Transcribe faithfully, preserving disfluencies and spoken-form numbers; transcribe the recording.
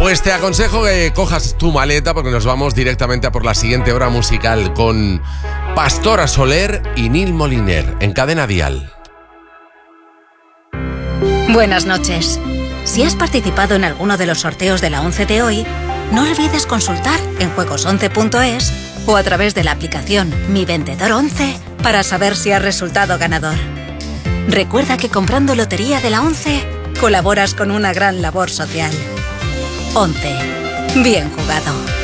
Pues te aconsejo que cojas tu maleta porque nos vamos directamente a por la siguiente hora musical con Pastora Soler y Nil Moliner en Cadena Dial. Buenas noches. Si has participado en alguno de los sorteos de la once de hoy, no olvides consultar en juegos once punto es o a través de la aplicación Mi Vendedor once para saber si has resultado ganador. Recuerda que comprando Lotería de la once colaboras con una gran labor social. once. Bien jugado.